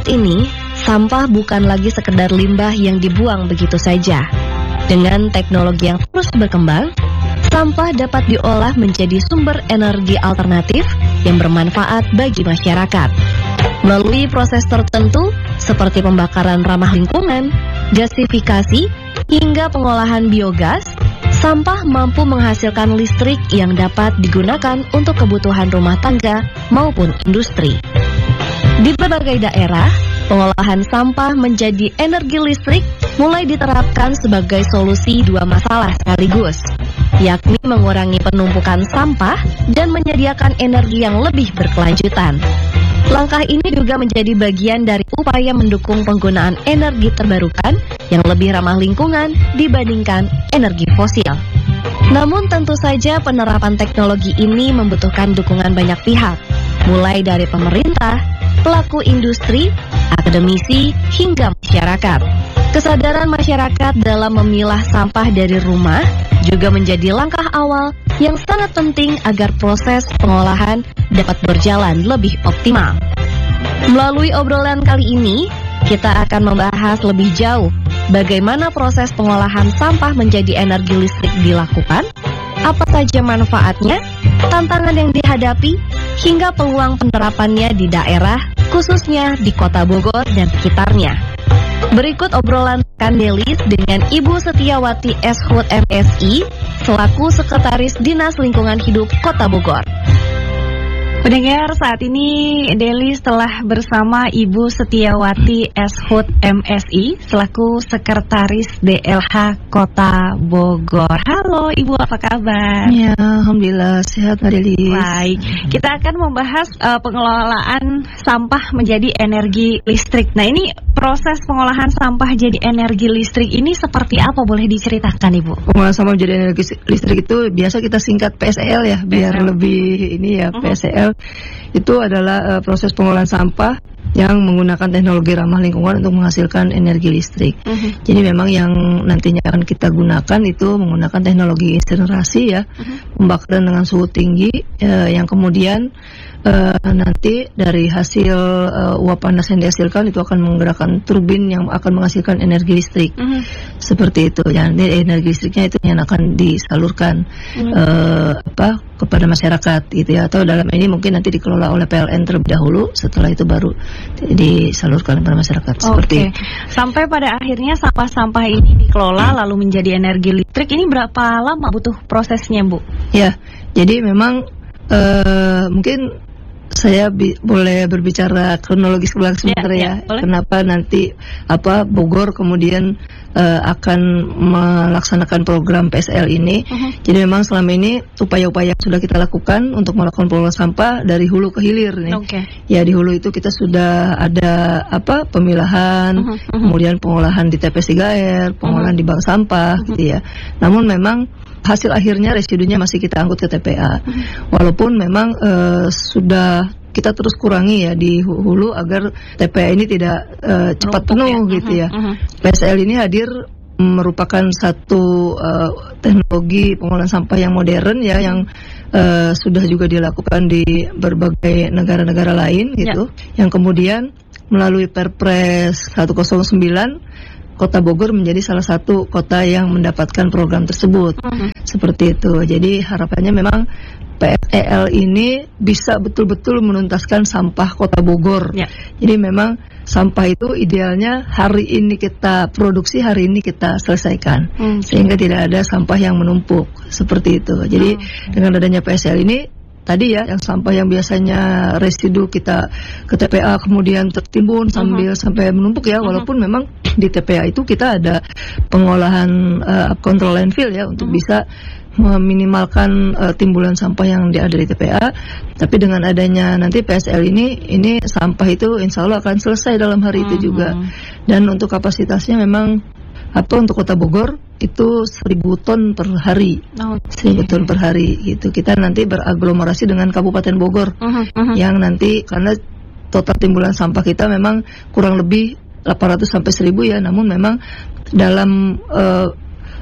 Saat ini, sampah bukan lagi sekedar limbah yang dibuang begitu saja. Dengan teknologi yang terus berkembang, sampah dapat diolah menjadi sumber energi alternatif yang bermanfaat bagi masyarakat. Melalui proses tertentu seperti pembakaran ramah lingkungan, gasifikasi, hingga pengolahan biogas, sampah mampu menghasilkan listrik yang dapat digunakan untuk kebutuhan rumah tangga maupun industri. Di berbagai daerah, pengolahan sampah menjadi energi listrik mulai diterapkan sebagai solusi dua masalah sekaligus, yakni mengurangi penumpukan sampah dan menyediakan energi yang lebih berkelanjutan. Langkah ini juga menjadi bagian dari upaya mendukung penggunaan energi terbarukan yang lebih ramah lingkungan dibandingkan energi fosil. Namun tentu saja penerapan teknologi ini membutuhkan dukungan banyak pihak, mulai dari pemerintah, pelaku industri, akademisi, hingga masyarakat. Kesadaran masyarakat dalam memilah sampah dari rumah juga menjadi langkah awal yang sangat penting agar proses pengolahan dapat berjalan lebih optimal. Melalui obrolan kali ini, kita akan membahas lebih jauh bagaimana proses pengolahan sampah menjadi energi listrik dilakukan, apa saja manfaatnya, tantangan yang dihadapi, hingga peluang penerapannya di daerah, khususnya di Kota Bogor dan sekitarnya. Berikut obrolan rekan Delis dengan Ibu Setiawati Eshut MSI selaku Sekretaris Dinas Lingkungan Hidup Kota Bogor. Pendengar, saat ini Delis telah bersama Ibu Setiawati Eshut MSI selaku Sekretaris DLH Kota Bogor. Halo Ibu, apa kabar? Ya, alhamdulillah sehat Mbak Delis. Baik, kita akan membahas pengelolaan sampah menjadi energi listrik. Nah, ini proses pengolahan sampah jadi energi listrik ini seperti apa, boleh diceritakan Ibu? Pengolahan sampah menjadi energi listrik itu biasa kita singkat PSL ya, biar lebih ini ya. PSL itu adalah proses pengolahan sampah yang menggunakan teknologi ramah lingkungan untuk menghasilkan energi listrik. Jadi memang yang nantinya akan kita gunakan itu menggunakan teknologi incinerasi ya, pembakaran dengan suhu tinggi yang kemudian nanti dari hasil uap panas yang dihasilkan itu akan menggerakkan turbin yang akan menghasilkan energi listrik. Seperti itu. Jadi energi listriknya itu yang akan disalurkan kepada masyarakat gitu ya, atau dalam ini mungkin nanti dikelola oleh PLN terlebih dahulu, setelah itu baru disalurkan kepada masyarakat. Seperti sampai pada akhirnya sampah-sampah ini dikelola lalu menjadi energi listrik, ini berapa lama butuh prosesnya Bu? Ya, jadi memang mungkin saya boleh berbicara kronologis ke belakang sebentar ya. Kenapa nanti Bogor kemudian akan melaksanakan program PSL ini. Jadi memang selama ini upaya-upaya yang sudah kita lakukan untuk melakukan pengolahan sampah dari hulu ke hilir nih. Ya, di hulu itu kita sudah ada pemilahan, kemudian pengolahan di TPS 3R, pengolahan di bank sampah gitu ya. Namun memang hasil akhirnya residunya masih kita angkut ke TPA. Walaupun memang sudah kita terus kurangi ya di hulu agar TPA ini tidak cepat penuh gitu ya. PSL ini hadir merupakan satu teknologi pengolahan sampah yang modern ya, yang sudah juga dilakukan di berbagai negara-negara lain gitu. Yang kemudian melalui Perpres 109 Kota Bogor menjadi salah satu kota yang mendapatkan program tersebut. Seperti itu. Jadi harapannya memang PSEL ini bisa betul-betul menuntaskan sampah Kota Bogor. Jadi memang sampah itu idealnya hari ini kita produksi, hari ini kita selesaikan. Sehingga tidak ada sampah yang menumpuk. Seperti itu. Jadi dengan adanya PSEL ini tadi ya, yang sampah yang biasanya residu kita ke TPA kemudian tertimbun sampai menumpuk ya, walaupun memang di TPA itu kita ada pengolahan kontrol landfill ya untuk bisa meminimalkan timbulan sampah yang ada di TPA. Tapi dengan adanya nanti PSL ini sampah itu insya Allah akan selesai dalam hari itu juga. Dan untuk kapasitasnya memang untuk Kota Bogor itu 1.000 ton per hari. 1.000 ton per hari gitu. Kita nanti beraglomerasi dengan Kabupaten Bogor yang nanti karena total timbulan sampah kita memang kurang lebih 800 sampai 1.000 ya, namun memang dalam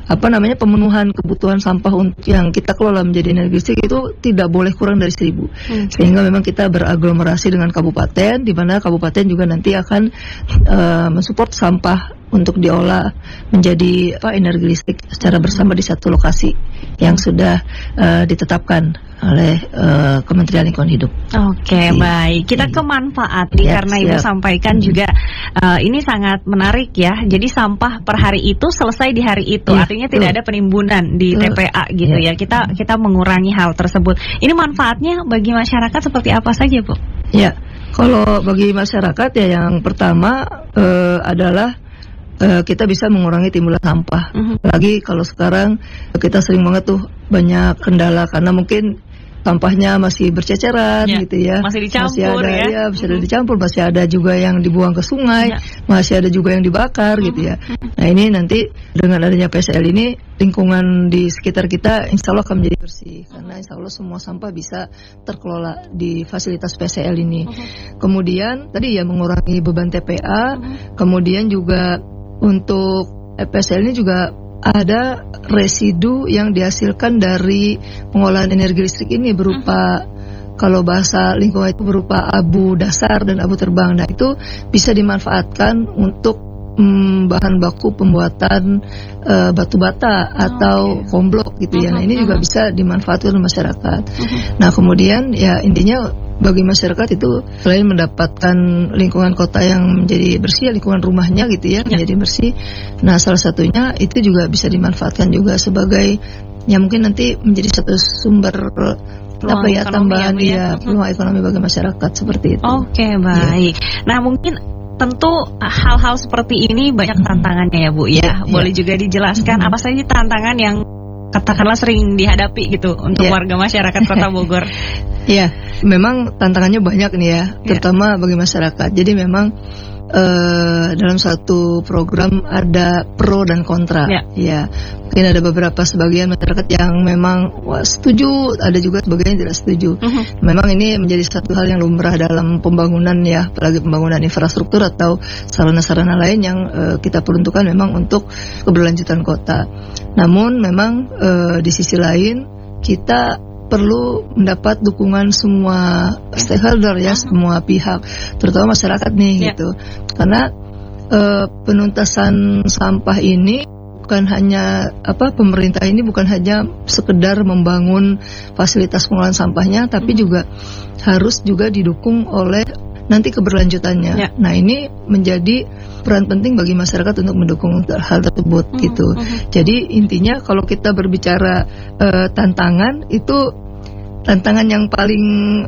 pemenuhan kebutuhan sampah untuk yang kita kelola menjadi energi listrik itu tidak boleh kurang dari 1.000. Sehingga memang kita beraglomerasi dengan kabupaten, di mana kabupaten juga nanti akan mensupport sampah untuk diolah menjadi energi listrik secara bersama di satu lokasi yang sudah ditetapkan oleh Kementerian Lingkungan Hidup. Oke, baik. Kita ke manfaat nih, karena Ibu sampaikan juga ini sangat menarik ya. Jadi sampah per hari itu selesai di hari itu, artinya tidak ada penimbunan di TPA gitu ya. Kita mengurangi hal tersebut. Ini manfaatnya bagi masyarakat seperti apa saja, Bu? Ya, kalau bagi masyarakat ya yang pertama adalah kita bisa mengurangi timbulan sampah. Lagi kalau sekarang kita sering banget tuh banyak kendala karena mungkin sampahnya masih berceceran gitu ya. Masih dicampur masih ada dicampur, masih ada juga yang dibuang ke sungai, masih ada juga yang dibakar gitu ya. Nah, ini nanti dengan adanya PSL ini lingkungan di sekitar kita insya Allah akan menjadi bersih karena insya Allah semua sampah bisa terkelola di fasilitas PSL ini. Kemudian tadi ya mengurangi beban TPA, kemudian juga untuk PSL ini juga ada residu yang dihasilkan dari pengolahan energi listrik ini berupa, kalau bahasa lingkungan itu berupa abu dasar dan abu terbang. Nah, itu bisa dimanfaatkan untuk bahan baku pembuatan batu bata atau komblok gitu ya. Nah, ini juga bisa dimanfaatkan oleh masyarakat. Nah, kemudian ya intinya bagi masyarakat itu selain mendapatkan lingkungan kota yang menjadi bersih, lingkungan rumahnya gitu ya menjadi bersih. Nah, salah satunya itu juga bisa dimanfaatkan juga sebagai ya mungkin nanti menjadi satu sumber tambahan peluang ekonomi bagi masyarakat seperti itu. Oke, baik. Nah, mungkin tentu hal-hal seperti ini banyak tantangannya ya, Bu ya. Boleh juga dijelaskan apa saja tantangan yang katakanlah sering dihadapi gitu untuk warga masyarakat Kota Bogor? Ya, memang tantangannya banyak nih ya, terutama bagi masyarakat. Jadi memang dalam satu program ada pro dan kontra. Ya, mungkin ada beberapa sebagian masyarakat yang memang setuju, ada juga sebagian yang tidak setuju. Memang ini menjadi satu hal yang lumrah dalam pembangunan ya, apalagi pembangunan infrastruktur atau sarana-sarana lain yang kita peruntukkan memang untuk keberlanjutan kota. Namun memang di sisi lain kita perlu mendapat dukungan semua stakeholder ya, semua pihak, terutama masyarakat nih gitu. Karena penuntasan sampah ini bukan hanya pemerintah ini bukan hanya sekedar membangun fasilitas pengolahan sampahnya, tapi juga harus juga didukung oleh nanti keberlanjutannya. Nah, ini menjadi peran penting bagi masyarakat untuk mendukung hal tersebut gitu. Jadi intinya kalau kita berbicara tantangan itu, tantangan yang paling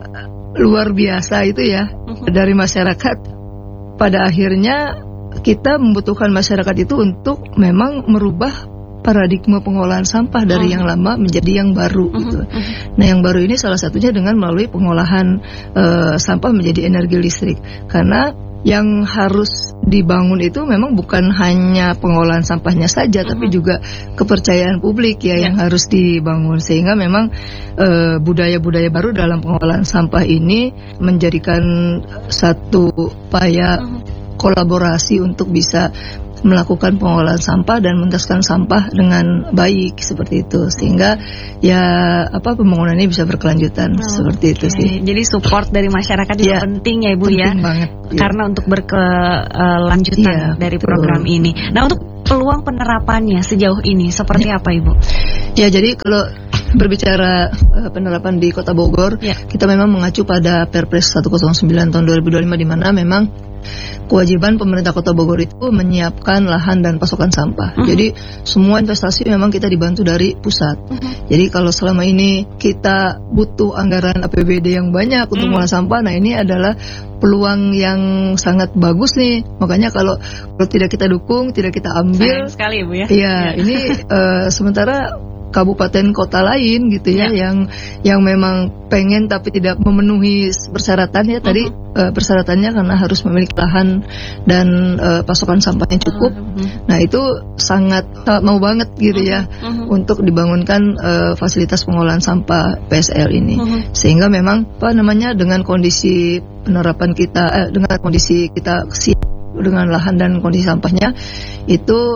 luar biasa itu ya dari masyarakat. Pada akhirnya kita membutuhkan masyarakat itu untuk memang merubah paradigma pengolahan sampah dari yang lama menjadi yang baru gitu. Nah, yang baru ini salah satunya dengan melalui pengolahan sampah menjadi energi listrik. Karena yang harus dibangun itu memang bukan hanya pengolahan sampahnya saja, tapi juga kepercayaan publik ya yang harus dibangun. Sehingga memang budaya-budaya baru dalam pengolahan sampah ini menjadikan satu upaya kolaborasi untuk bisa melakukan pengolahan sampah dan menuntaskan sampah dengan baik seperti itu, sehingga ya pembangunan ini bisa berkelanjutan seperti itu sih. Jadi support dari masyarakat juga penting ya, Ibu ya. Penting banget. Karena untuk berkelanjutan dari program ini. Nah, untuk peluang penerapannya sejauh ini seperti apa, Ibu? Ya, jadi kalau berbicara penerapan di Kota Bogor, kita memang mengacu pada Perpres 109 tahun 2025 di mana memang kewajiban pemerintah Kota Bogor itu menyiapkan lahan dan pasokan sampah. Jadi semua investasi memang kita dibantu dari pusat. Jadi kalau selama ini kita butuh anggaran APBD yang banyak untuk mengolah sampah, nah ini adalah peluang yang sangat bagus nih. Makanya kalau tidak kita dukung, tidak kita ambil, sayang sekali, Bu ya. Iya, ini sementara kabupaten kota lain gitu ya, yang memang pengen tapi tidak memenuhi persyaratan ya tadi persyaratannya karena harus memiliki lahan dan pasokan sampahnya cukup. Nah, itu sangat mau banget gitu ya untuk dibangunkan fasilitas pengolahan sampah PSL ini. Sehingga memang dengan kondisi penerapan kita dengan kondisi kita siap dengan lahan dan kondisi sampahnya itu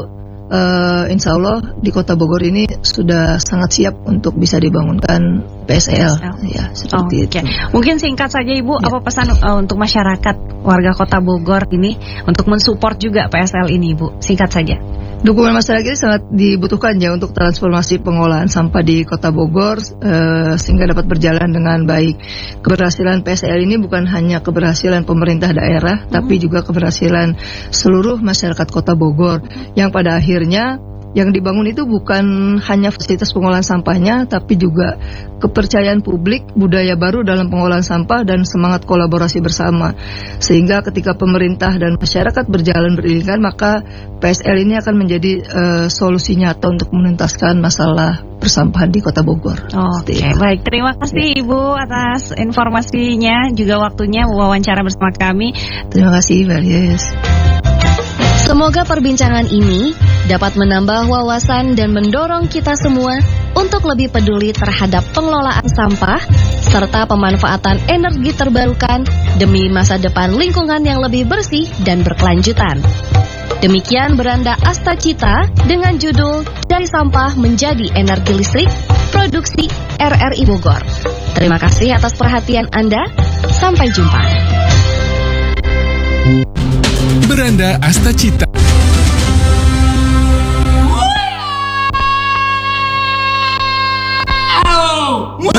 insya Allah di Kota Bogor ini sudah sangat siap untuk bisa dibangunkan PSL. Ya, seperti itu. Mungkin singkat saja Ibu, apa pesan untuk masyarakat warga Kota Bogor ini untuk mensupport juga PSL ini Ibu? Singkat saja. Dukungan masyarakat ini sangat dibutuhkan ya untuk transformasi pengolahan sampah di Kota Bogor sehingga dapat berjalan dengan baik. Keberhasilan PSL ini bukan hanya keberhasilan pemerintah daerah, tapi juga keberhasilan seluruh masyarakat Kota Bogor yang pada akhirnya yang dibangun itu bukan hanya fasilitas pengolahan sampahnya, tapi juga kepercayaan publik, budaya baru dalam pengolahan sampah, dan semangat kolaborasi bersama. Sehingga ketika pemerintah dan masyarakat berjalan beriringan, maka PSL ini akan menjadi solusi nyata untuk menuntaskan masalah persampahan di Kota Bogor. Oke, baik. Terima kasih Ibu atas informasinya, juga waktunya wawancara bersama kami. Terima kasih, Varies. Semoga perbincangan ini dapat menambah wawasan dan mendorong kita semua untuk lebih peduli terhadap pengelolaan sampah serta pemanfaatan energi terbarukan demi masa depan lingkungan yang lebih bersih dan berkelanjutan. Demikian beranda Asta Cita dengan judul Dari Sampah Menjadi Energi Listrik, produksi RRI Bogor. Terima kasih atas perhatian Anda. Sampai jumpa. Beranda Asta Cita.